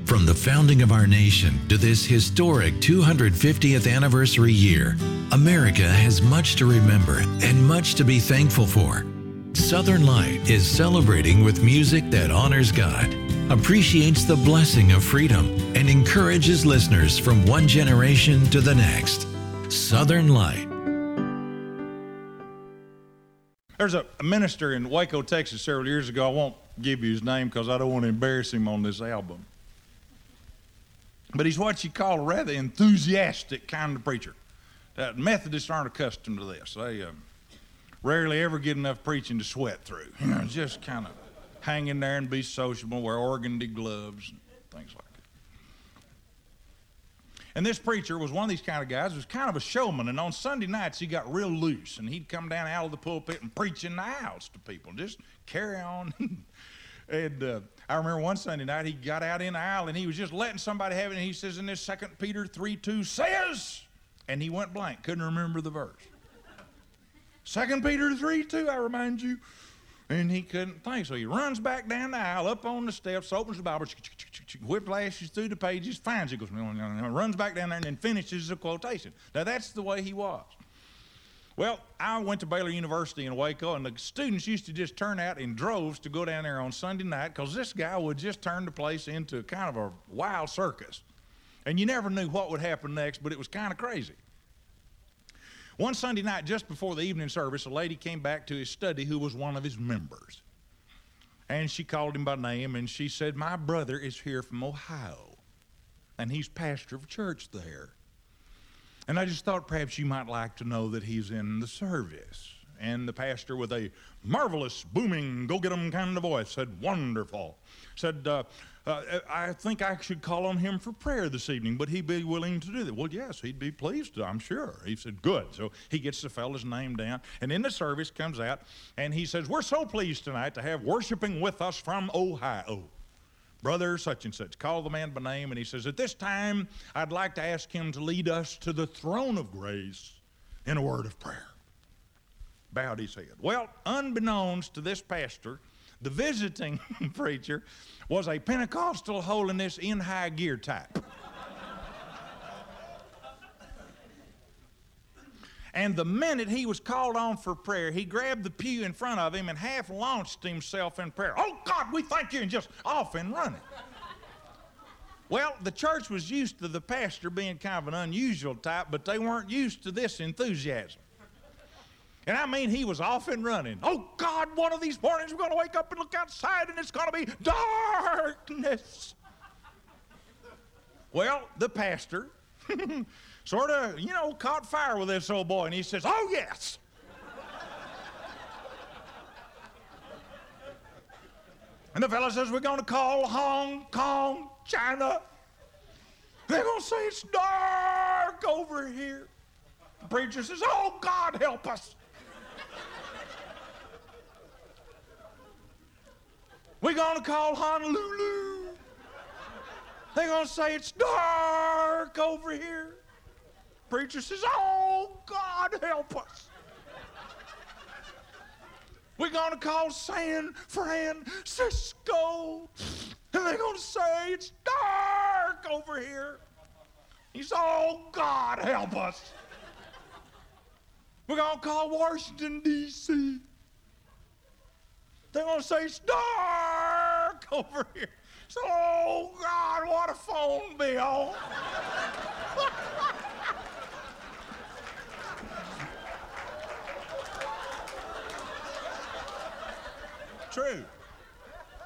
From the founding of our nation to this historic 250th anniversary year, America has much to remember and much to be thankful for. Southern Light is celebrating with music that honors God, appreciates the blessing of freedom, and encourages listeners from one generation to the next. Southern Light. There's a minister in Waco, Texas several years ago. I won't give you his name because I don't want to embarrass him on this album. But he's what you call a rather enthusiastic kind of preacher. Methodists aren't accustomed to this. They rarely ever get enough preaching to sweat through. You know, just kind of hang in there and be sociable, wear organdy gloves, and things like that. And this preacher was one of these kind of guys. He was kind of a showman, and on Sunday nights he got real loose, and he'd come down out of the pulpit and preach in the aisles to people, just carry on. And I remember one Sunday night he got out in the aisle, and he was just letting somebody have it, and he says in this 2 Peter 3:2 says, and he went blank, couldn't remember the verse. 2 Peter 3:2, I remind you. And he couldn't think, so he runs back down the aisle, up on the steps, opens the Bible, whiplashes through the pages, finds it, goes, runs back down there, and then finishes the quotation. Now, that's the way he was. Well, I went to Baylor University in Waco, and the students used to just turn out in droves to go down there on Sunday night because this guy would just turn the place into kind of a wild circus. And you never knew what would happen next, but it was kind of crazy. One Sunday night, just before the evening service, a lady came back to his study who was one of his members. And she called him by name, and she said, "My brother is here from Ohio, and he's pastor of church there. And I just thought perhaps you might like to know that he's in the service." And the pastor, with a marvelous, booming, go-get-em kind of voice, said, "Wonderful." Said, I think I should call on him for prayer this evening. Would he be willing to do that? Well, yes, he'd be pleased to, I'm sure. He said, good. So he gets the fellow's name down, and in the service comes out, and he says, "We're so pleased tonight to have worshiping with us from Ohio, Brother such and such." Call the man by name, and he says, "At this time, I'd like to ask him to lead us to the throne of grace in a word of prayer." Bowed his head. Well, unbeknownst to this pastor, the visiting preacher was a Pentecostal holiness in high gear type. And the minute he was called on for prayer, he grabbed the pew in front of him and half launched himself in prayer. "Oh, God, we thank you," and just off and running. Well, the church was used to the pastor being kind of an unusual type, but they weren't used to this enthusiasm. And I mean, he was off and running. "Oh, God, one of these mornings we're going to wake up and look outside and it's going to be darkness." Well, the pastor sort of, caught fire with this old boy, and he says, "Oh, yes." And the fellow says, "We're going to call Hong Kong, China. They're going to say it's dark over here." The preacher says, "Oh, God, help us." "We're going to call Honolulu. They're going to say it's dark over here." Preacher says, "Oh, God, help us." "We're going to call San Francisco, and they're going to say it's dark over here." He says, "Oh, God, help us." "We're going to call Washington, D.C. They're going to say it's dark over here." So, "Oh, God, what a phone bill." True.